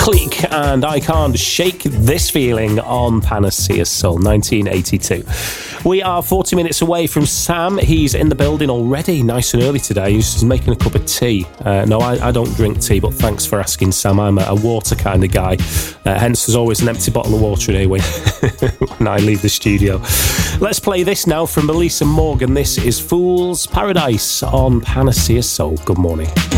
Cleek and I Can't Shake This Feeling on Panacea Soul, 1982. We are 40 minutes away from Sam. He's in the building already, nice and early today. He's making a cup of tea. No, I don't drink tea, but thanks for asking, Sam. I'm a water kind of guy. Hence, there's always an empty bottle of water in here when I leave the studio. Let's play this now from Melissa Morgan. This is Fool's Paradise on Panacea Soul. Good morning.